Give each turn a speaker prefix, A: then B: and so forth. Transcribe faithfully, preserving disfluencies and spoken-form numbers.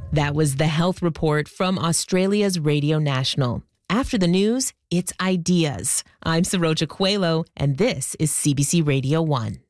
A: That was the Health Report from Australia's Radio National. After the news, it's ideas. I'm Saroja Coelho, and this is C B C Radio one.